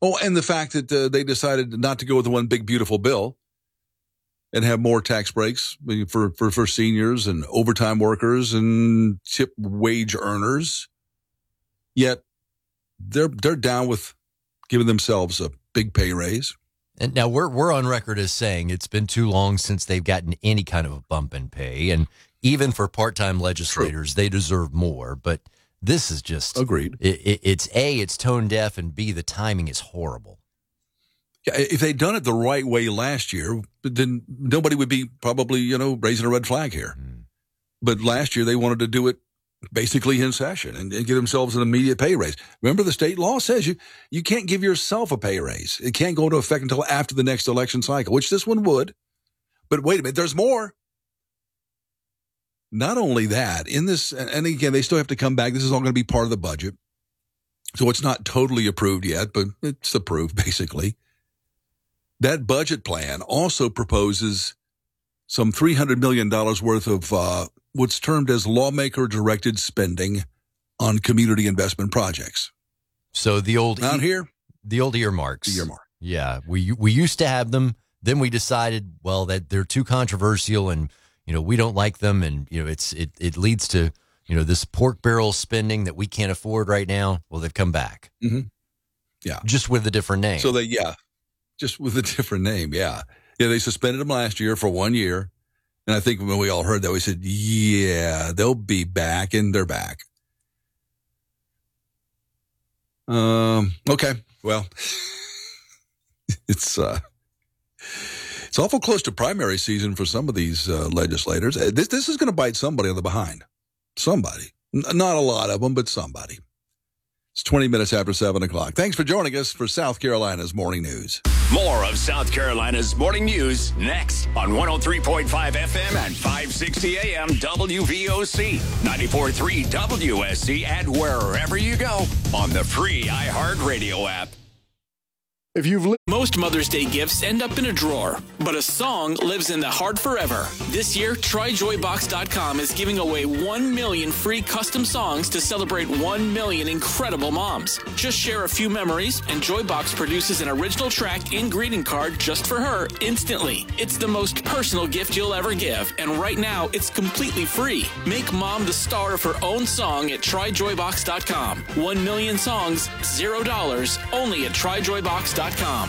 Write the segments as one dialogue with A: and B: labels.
A: Oh, and the fact that they decided not to go with the one big, beautiful bill and have more tax breaks for seniors and overtime workers and tip wage earners. Yet they're down with giving themselves a big pay raise.
B: And now we're on record as saying it's been too long since they've gotten any kind of a bump in pay. And even for part-time legislators, They deserve more. But this is just...
A: Agreed.
B: It's A, it's tone deaf, and B, the timing is horrible.
A: Yeah, if they'd done it the right way last year, then nobody would be probably, raising a red flag here. But last year they wanted to do it basically in session and give themselves an immediate pay raise. Remember, the state law says you can't give yourself a pay raise. It can't go into effect until after the next election cycle, which this one would. But wait a minute, there's more. Not only that, in this, and again, they still have to come back. This is all going to be part of the budget. So it's not totally approved yet, but it's approved basically. That budget plan also proposes some $300 million worth of what's termed as lawmaker-directed spending on community investment projects.
B: So the old
A: the
B: old earmarks.
A: The earmark.
B: Yeah, we used to have them. Then we decided, well, that they're too controversial, and we don't like them, and it leads to this pork barrel spending that we can't afford right now. Well, they've come back.
A: Mm-hmm. Yeah,
B: just with a different name.
A: So just with a different name. Yeah, they suspended them last year for 1 year. And I think when we all heard that, we said, yeah, they'll be back, and they're back. Okay. Well, it's awful close to primary season for some of these legislators. This is going to bite somebody on the behind. Somebody. Not a lot of them, but somebody. It's 20 minutes after 7 o'clock. Thanks for joining us for South Carolina's Morning News.
C: More of South Carolina's Morning News next on 103.5 FM and 560 AM WVOC, 94.3 WSC, and wherever you go on the free iHeartRadio app.
D: Most Mother's Day gifts end up in a drawer, but a song lives in the heart forever. This year, TryJoyBox.com is giving away 1 million free custom songs to celebrate 1 million incredible moms. Just share a few memories, and Joybox produces an original track and greeting card just for her instantly. It's the most personal gift you'll ever give, and right now, it's completely free. Make mom the star of her own song at TryJoyBox.com. 1 million songs, $0, only at TryJoyBox.com.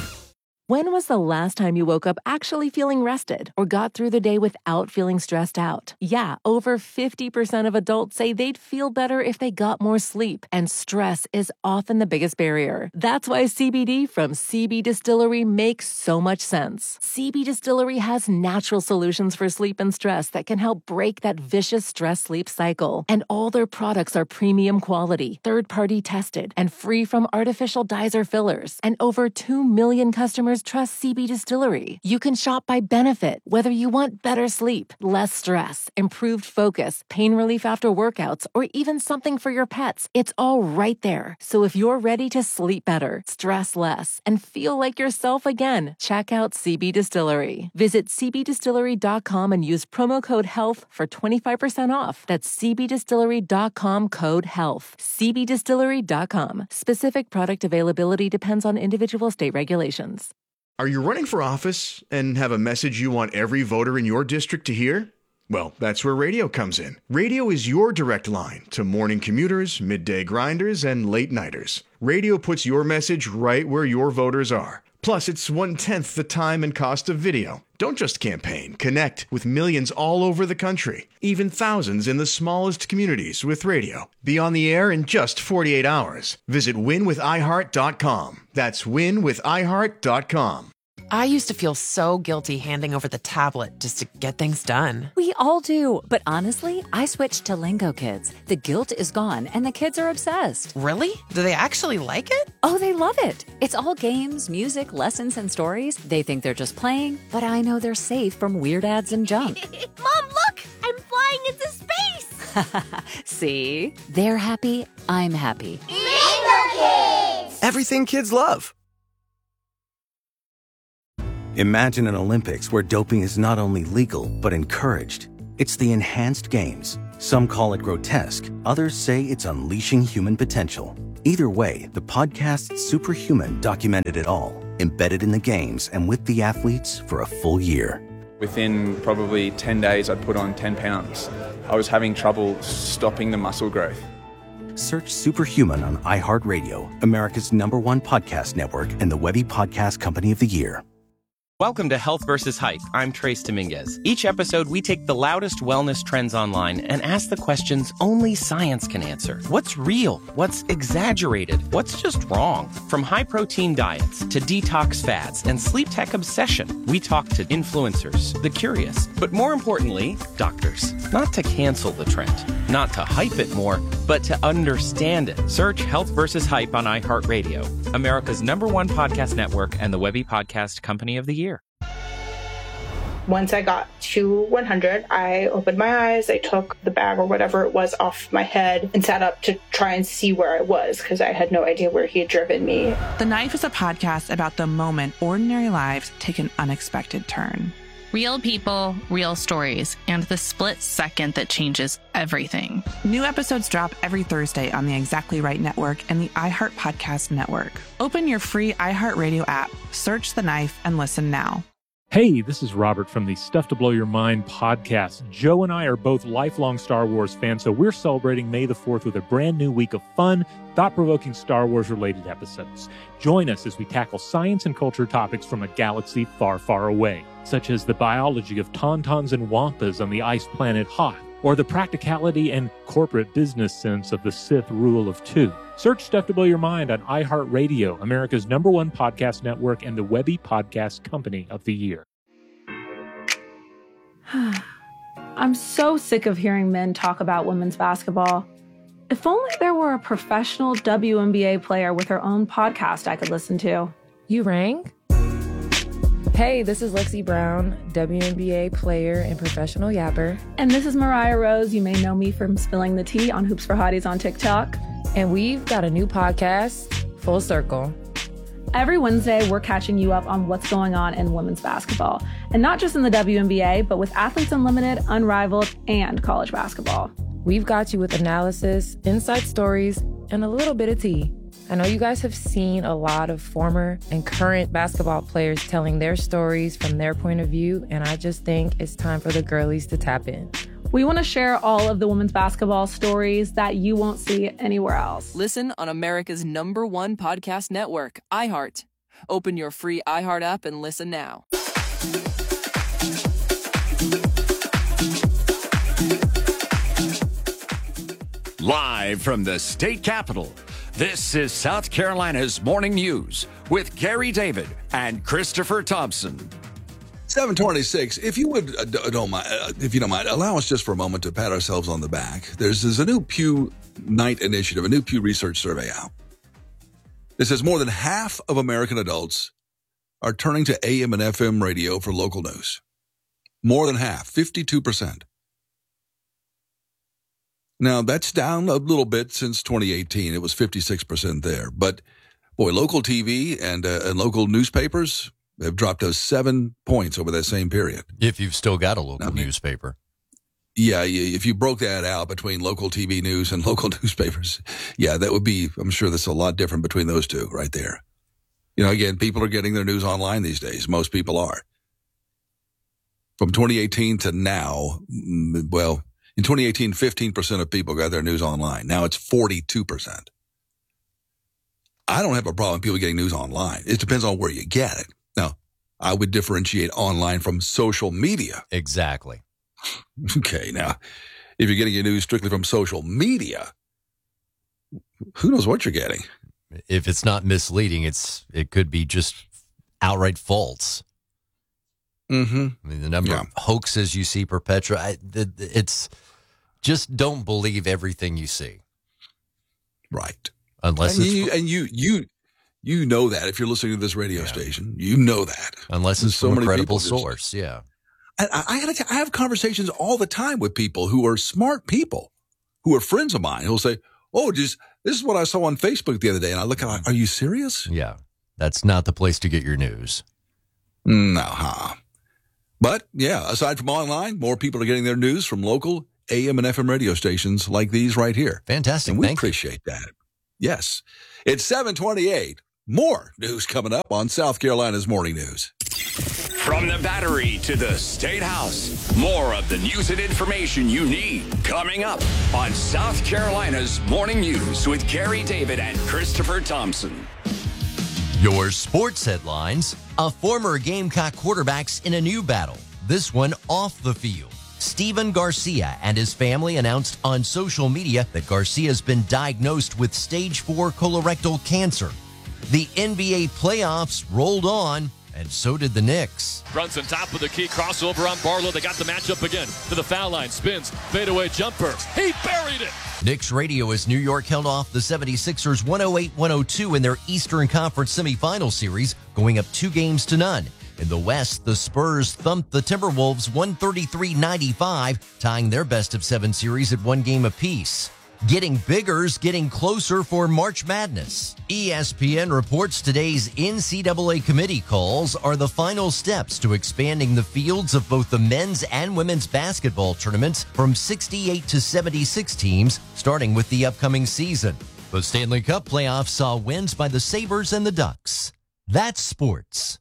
E: When was the last time you woke up actually feeling rested or got through the day without feeling stressed out? Yeah, over 50% of adults say they'd feel better if they got more sleep, and stress is often the biggest barrier. That's why CBD from CB Distillery makes so much sense. CB Distillery has natural solutions for sleep and stress that can help break that vicious stress-sleep cycle. And all their products are premium quality, third-party tested, and free from artificial dyes or fillers. And over 2 million customers trust CB Distillery. You can shop by benefit, whether you want better sleep, less stress, improved focus, pain relief after workouts, or even something for your pets. It's all right there. So if you're ready to sleep better, stress less, and feel like yourself again, check out CB Distillery. Visit cbdistillery.com and use promo code HEALTH for 25% off. That's cbdistillery.com code HEALTH. cbdistillery.com. Specific product availability depends on individual state regulations.
F: Are you running for office and have a message you want every voter in your district to hear? Well, that's where radio comes in. Radio is your direct line to morning commuters, midday grinders, and late nighters. Radio puts your message right where your voters are. Plus, it's 1/10 the time and cost of video. Don't just campaign. Connect with millions all over the country, even thousands in the smallest communities with radio. Be on the air in just 48 hours. Visit winwithiheart.com. That's winwithiheart.com.
G: I used to feel so guilty handing over the tablet just to get things done.
H: We all do. But honestly, I switched to Lingo Kids. The guilt is gone and the kids are obsessed.
G: Really? Do they actually like it?
H: Oh, they love it. It's all games, music, lessons, and stories. They think they're just playing, but I know they're safe from weird ads and junk.
I: Mom, look! I'm flying into space!
H: See? They're happy. I'm happy.
I: Lingo Kids!
J: Everything kids love. Imagine an Olympics where doping is not only legal, but encouraged. It's the enhanced games. Some call it grotesque. Others say it's unleashing human potential. Either way, the podcast Superhuman documented it all, embedded in the games and with the athletes for a full year.
K: Within probably 10 days, I'd put on 10 pounds. I was having trouble stopping the muscle growth.
J: Search Superhuman on iHeartRadio, America's #1 podcast network, and the Webby Podcast Company of the Year.
L: Welcome to Health vs. Hype. I'm Trace Dominguez. Each episode, we take the loudest wellness trends online and ask the questions only science can answer. What's real? What's exaggerated? What's just wrong? From high-protein diets to detox fads and sleep tech obsession, we talk to influencers, the curious, but more importantly, doctors. Not to cancel the trend, not to hype it more, but to understand it. Search Health vs. Hype on iHeartRadio, America's #1 podcast network and the Webby Podcast Company of the Year.
M: Once I got to 100, I opened my eyes, I took the bag or whatever it was off my head and sat up to try and see where I was because I had no idea where he had driven me.
N: The Knife is a podcast about the moment ordinary lives take an unexpected turn.
O: Real people, real stories, and the split second that changes everything.
N: New episodes drop every Thursday on the Exactly Right Network and the iHeart Podcast Network. Open your free iHeartRadio app, search The Knife, and listen now.
P: Hey, this is Robert from the Stuff to Blow Your Mind podcast. Joe and I are both lifelong Star Wars fans, so we're celebrating May the 4th with a brand new week of fun, thought-provoking Star Wars-related episodes. Join us as we tackle science and culture topics from a galaxy far, far away, such as the biology of tauntauns and wampas on the ice planet Hoth, or the practicality and corporate business sense of the Sith rule of two. Search Stuff to Blow Your Mind on iHeartRadio, America's #1 podcast network and the Webby Podcast Company of the Year.
Q: I'm so sick of hearing men talk about women's basketball. If only there were a professional WNBA player with her own podcast I could listen to.
R: You rang? Hey, this is Lexi Brown, WNBA player and professional yapper.
Q: And this is Mariah Rose. You may know me from spilling the tea on Hoops for Hotties on TikTok.
R: And we've got a new podcast, Full Circle.
Q: Every Wednesday, we're catching you up on what's going on in women's basketball. And not just in the WNBA, but with Athletes Unlimited, Unrivaled, and college basketball.
R: We've got you with analysis, inside stories, and a little bit of tea. I know you guys have seen a lot of former and current basketball players telling their stories from their point of view, and I just think it's time for the girlies to tap in.
Q: We want to share all of the women's basketball stories that you won't see anywhere else.
S: Listen on America's #1 podcast network, iHeart. Open your free iHeart app and listen now.
C: Live from the state capitol, this is South Carolina's Morning News with Gary David and Christopher Thompson.
A: 726. If you would, don't mind, if you don't mind, allow us just for a moment to pat ourselves on the back. There's a new Pew Night initiative, a new Pew Research survey out. It says more than half of American adults are turning to AM and FM radio for local news. More than half, 52%. Now, that's down a little bit since 2018. It was 56% there. But, boy, local TV and local newspapers have dropped us 7 points over that same period.
B: If you've still got a local newspaper.
A: Yeah, if you broke that out between local TV news and local newspapers, yeah, that would be, I'm sure that's a lot different between those two right there. You know, again, people are getting their news online these days. Most people are. From 2018 to now, well, in 2018, 15% of people got their news online. Now it's 42%. I don't have a problem with people getting news online. It depends on where you get it. Now, I would differentiate online from social media.
B: Exactly.
A: Okay, now, if you're getting your news strictly from social media, who knows what you're getting?
B: If it's not misleading, it could be just outright false.
A: Mm-hmm.
B: I mean, the number of hoaxes you see perpetuate, it's just don't believe everything you see.
A: Right.
B: Unless
A: you know that if you're listening to this radio station, you know that.
B: Unless it's from a credible source, yeah.
A: I have conversations all the time with people who are smart people, who are friends of mine, who'll say, oh, this is what I saw on Facebook the other day. And I look at it, are you serious?
B: Yeah. That's not the place to get your news.
A: No, But, yeah, aside from online, more people are getting their news from local AM and FM radio stations like these right here.
B: Fantastic.
A: And we appreciate that. Yes. It's 7:28. More news coming up on South Carolina's Morning News.
C: From the Battery to the State House, more of the news and information you need coming up on South Carolina's Morning News with Gary David and Christopher Thompson.
B: Your sports headlines: a former Gamecock quarterback's in a new battle, this one off the field. Steven Garcia and his family announced on social media that Garcia's been diagnosed with stage 4 colorectal cancer. The NBA playoffs rolled on, and so did the Knicks.
T: Brunson top of the key, crossover on Barlow. They got the matchup again to the foul line. Spins, fadeaway jumper. He buried it.
B: Knicks radio as New York held off the 76ers 108-102 in their Eastern Conference semifinal series, going up 2-0. In the West, the Spurs thumped the Timberwolves 133-95, tying their best-of-7 series at 1 game apiece. Getting bigger's getting closer for March Madness. ESPN reports today's NCAA committee calls are the final steps to expanding the fields of both the men's and women's basketball tournaments from 68 to 76 teams, starting with the upcoming season. The Stanley Cup playoffs saw wins by the Sabres and the Ducks. That's sports.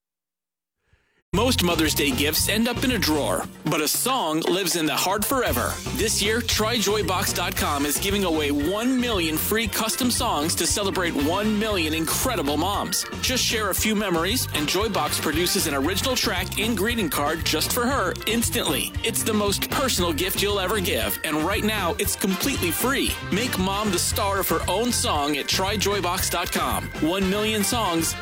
D: Most Mother's Day gifts end up in a drawer, but a song lives in the heart forever. This year, TryJoyBox.com is giving away 1 million free custom songs to celebrate 1 million incredible moms. Just share a few memories, and Joybox produces an original track and greeting card just for her instantly. It's the most personal gift you'll ever give, and right now, it's completely free. Make mom the star of her own song at TryJoyBox.com. 1 million songs,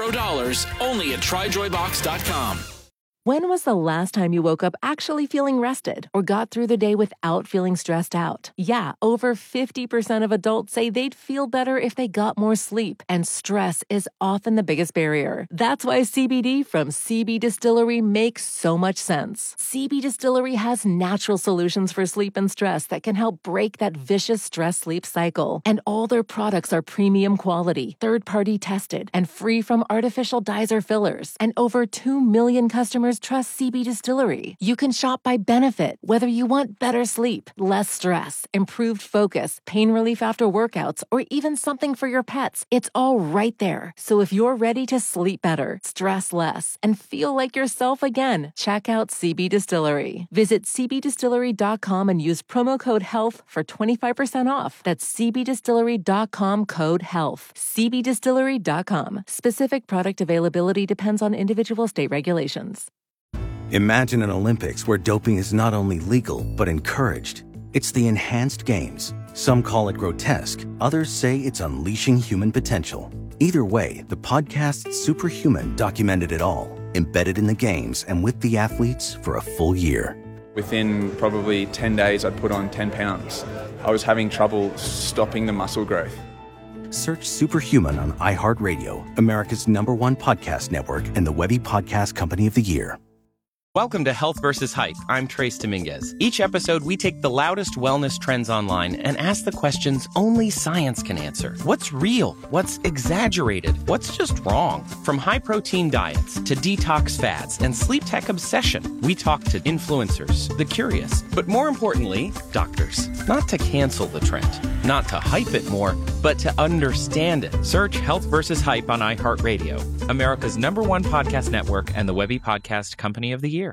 D: $0, only at TryJoyBox.com.
E: When was the last time you woke up actually feeling rested or got through the day without feeling stressed out? Yeah, over 50% of adults say they'd feel better if they got more sleep, and stress is often the biggest barrier. That's why CBD from CB Distillery makes so much sense. CB Distillery has natural solutions for sleep and stress that can help break that vicious stress-sleep cycle. And all their products are premium quality, third-party tested, and free from artificial dyes or fillers. And over 2 million customers trust CB Distillery. You can shop by benefit, whether you want better sleep, less stress, improved focus, pain relief after workouts, or even something for your pets. It's all right there. So if you're ready to sleep better, stress less, and feel like yourself again, check out CB Distillery. Visit cbdistillery.com and use promo code HEALTH for 25% off. That's cbdistillery.com, code HEALTH. cbdistillery.com. Specific product availability depends on individual state regulations.
J: Imagine an Olympics where doping is not only legal, but encouraged. It's the Enhanced Games. Some call it grotesque. Others say it's unleashing human potential. Either way, the podcast Superhuman documented it all, embedded in the games and with the athletes for a full year.
K: Within probably 10 days, I'd put on 10 pounds. I was having trouble stopping the muscle growth.
J: Search Superhuman on iHeartRadio, America's #1 podcast network and the Webby Podcast Company of the Year.
L: Welcome to Health versus Hype. I'm Trace Dominguez. Each episode, we take the loudest wellness trends online and ask the questions only science can answer. What's real? What's exaggerated? What's just wrong? From high-protein diets to detox fads and sleep tech obsession, we talk to influencers, the curious, but more importantly, doctors. Not to cancel the trend, not to hype it more, but to understand it. Search Health versus Hype on iHeartRadio, America's #1 podcast network and the Webby Podcast Company of the Year.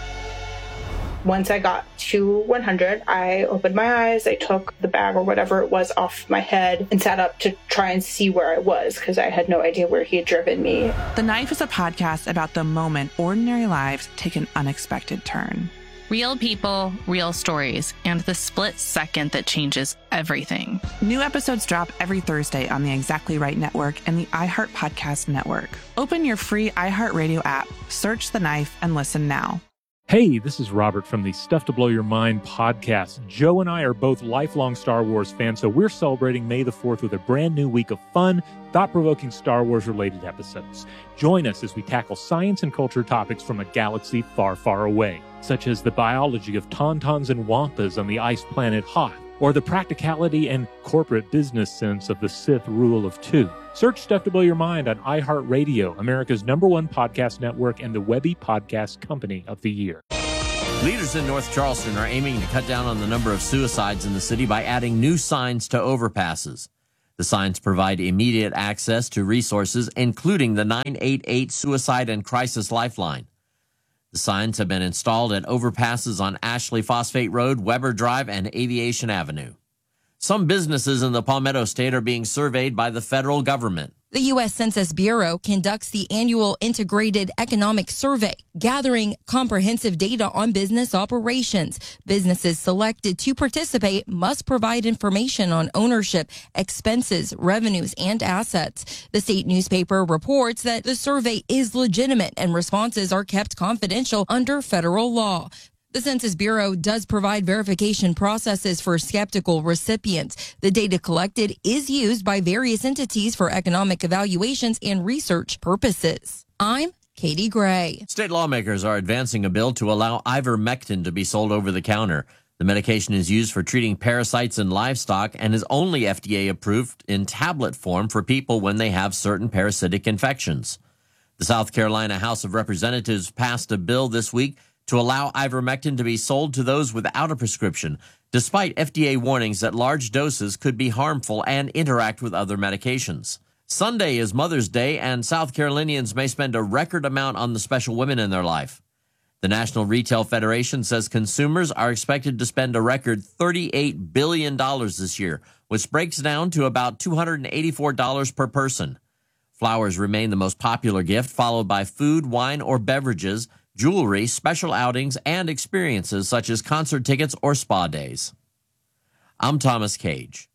M: Once I got to 100, I opened my eyes, I took the bag or whatever it was off my head and sat up to try and see where I was because I had no idea where he had driven me.
N: The Knife is a podcast about the moment ordinary lives take an unexpected turn.
O: Real people, real stories, and the split second that changes everything.
N: New episodes drop every Thursday on the Exactly Right Network and the iHeart Podcast Network. Open your free iHeartRadio app, search The Knife, and listen now.
P: Hey, this is Robert from the Stuff to Blow Your Mind podcast. Joe and I are both lifelong Star Wars fans, so we're celebrating May the 4th with a brand new week of fun, thought-provoking Star Wars-related episodes. Join us as we tackle science and culture topics from a galaxy far, far away, such as the biology of tauntauns and wampas on the ice planet Hoth, or the practicality and corporate business sense of the Sith rule of two. Search Stuff to Blow Your Mind on iHeartRadio, America's #1 podcast network and the Webby Podcast Company of the Year.
U: Leaders in North Charleston are aiming to cut down on the number of suicides in the city by adding new signs to overpasses. The signs provide immediate access to resources, including the 988 Suicide and Crisis Lifeline. The signs have been installed at overpasses on Ashley Phosphate Road, Weber Drive, and Aviation Avenue. Some businesses in the Palmetto State are being surveyed by the federal government.
F: The U.S. Census Bureau conducts the annual Integrated Economic Survey, gathering comprehensive data on business operations. Businesses selected to participate must provide information on ownership, expenses, revenues, and assets. The state newspaper reports that the survey is legitimate and responses are kept confidential under federal law. The Census Bureau does provide verification processes for skeptical recipients. The data collected is used by various entities for economic evaluations and research purposes. I'm Katie Gray.
U: State lawmakers are advancing a bill to allow ivermectin to be sold over the counter. The medication is used for treating parasites in livestock and is only FDA approved in tablet form for people when they have certain parasitic infections. The South Carolina House of Representatives passed a bill this week to allow ivermectin to be sold to those without a prescription, despite FDA warnings that large doses could be harmful and interact with other medications. Sunday is Mother's Day, and South Carolinians may spend a record amount on the special women in their life. The National Retail Federation says consumers are expected to spend a record $38 billion this year, which breaks down to about $284 per person. Flowers remain the most popular gift, followed by food, wine, or beverages, jewelry, special outings, and experiences such as concert tickets or spa days. I'm Thomas Cage.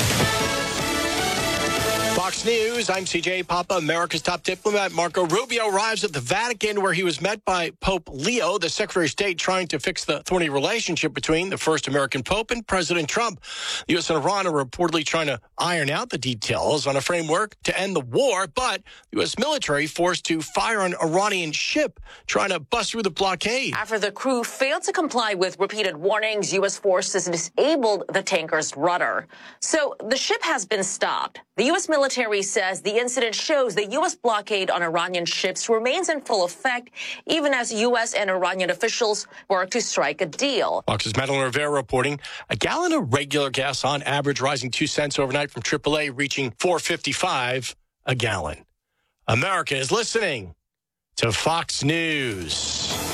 V: Fox News, I'm CJ Papa. America's top diplomat Marco Rubio arrives at the Vatican, where he was met by Pope Leo, the Secretary of State, trying to fix the thorny relationship between the first American Pope and President Trump. The U.S. and Iran are reportedly trying to iron out the details on a framework to end the war, but the U.S. military forced to fire an Iranian ship trying to bust through the blockade.
W: After the crew failed to comply with repeated warnings, U.S. forces disabled the tanker's rudder. So the ship has been stopped. The U.S. military says the incident shows the U.S. blockade on Iranian ships remains in full effect, even as U.S. and Iranian officials work to strike a deal.
V: Fox's Madeline Rivera reporting a gallon of regular gas on average rising 2 cents overnight from AAA, reaching $4.55 a gallon. America is listening to Fox News.